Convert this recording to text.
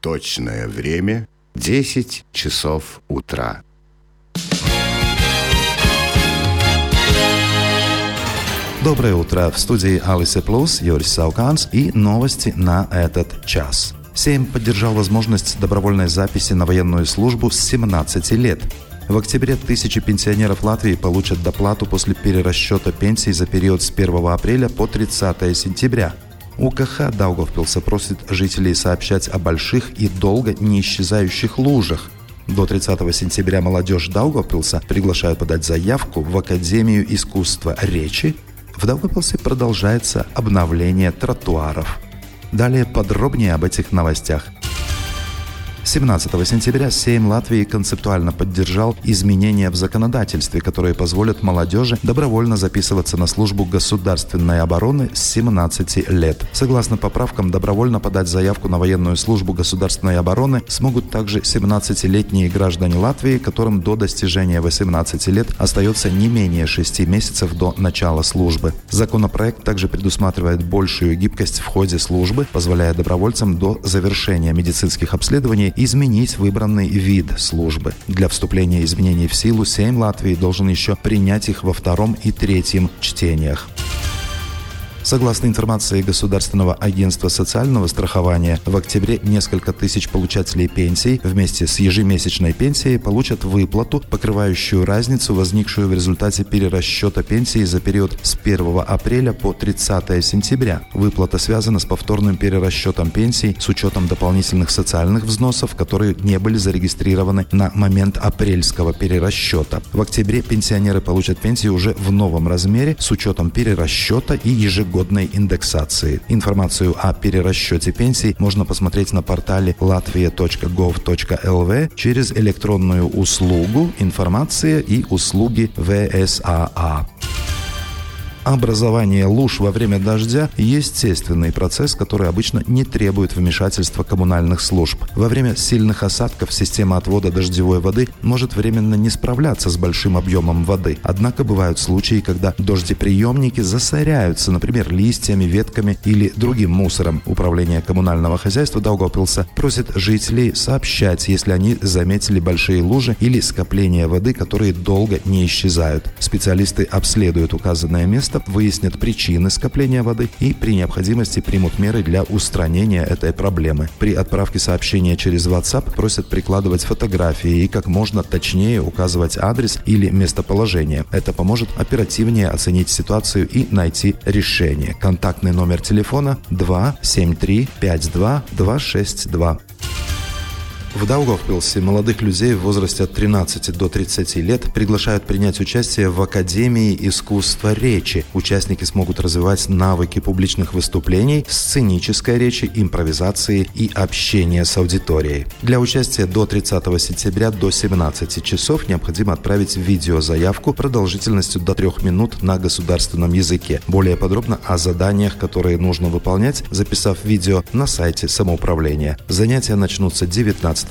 Точное время 10 часов утра. Доброе утро. В студии Алисе Плюс, Юрис Сауканс и новости на этот час. Сейм поддержал возможность добровольной записи на военную службу с 17 лет. В октябре тысячи пенсионеров Латвии получат доплату после перерасчета пенсий за период с 1 апреля по 30 сентября. УКХ Даугавпилса просит жителей сообщать о больших и долго не исчезающих лужах. До 30 сентября молодежь Даугавпилса приглашают подать заявку в Академию искусства речи. В Даугавпилсе продолжается обновление тротуаров. Далее подробнее об этих новостях. 17 сентября Сейм Латвии концептуально поддержал изменения в законодательстве, которые позволят молодежи добровольно записываться на службу государственной обороны с 17 лет. Согласно поправкам, добровольно подать заявку на военную службу государственной обороны смогут также 17-летние граждане Латвии, которым до достижения 18 лет остается не менее 6 месяцев до начала службы. Законопроект также предусматривает большую гибкость в ходе службы, позволяя добровольцам до завершения медицинских обследований изменить выбранный вид службы. Для вступления изменений в силу Сейм Латвии должен еще принять их во втором и третьем чтениях. Согласно информации Государственного агентства социального страхования, в октябре несколько тысяч получателей пенсий вместе с ежемесячной пенсией получат выплату, покрывающую разницу, возникшую в результате перерасчета пенсии за период с 1 апреля по 30 сентября. Выплата связана с повторным перерасчетом пенсий с учетом дополнительных социальных взносов, которые не были зарегистрированы на момент апрельского перерасчета. В октябре пенсионеры получат пенсию уже в новом размере с учетом перерасчета и ежегодной индексации. Информацию о перерасчете пенсий можно посмотреть на портале latvia.gov.lv через электронную услугу «Информация и услуги ВСАА». Образование луж во время дождя – естественный процесс, который обычно не требует вмешательства коммунальных служб. Во время сильных осадков система отвода дождевой воды может временно не справляться с большим объемом воды. Однако бывают случаи, когда дождеприемники засоряются, например, листьями, ветками или другим мусором. Управление коммунального хозяйства Даугавпилса просит жителей сообщать, если они заметили большие лужи или скопления воды, которые долго не исчезают. Специалисты обследуют указанное место, выяснят причины скопления воды и при необходимости примут меры для устранения этой проблемы. При отправке сообщения через WhatsApp просят прикладывать фотографии и как можно точнее указывать адрес или местоположение. Это поможет оперативнее оценить ситуацию и найти решение. Контактный номер телефона 273 52 262. В Даугавпилсе молодых людей в возрасте от 13 до 30 лет приглашают принять участие в Академии искусства речи. Участники смогут развивать навыки публичных выступлений, сценической речи, импровизации и общения с аудиторией. Для участия до 30 сентября до 17 часов необходимо отправить видеозаявку продолжительностью до 3 минут на государственном языке. Более подробно о заданиях, которые нужно выполнять, записав видео на сайте самоуправления. Занятия начнутся 19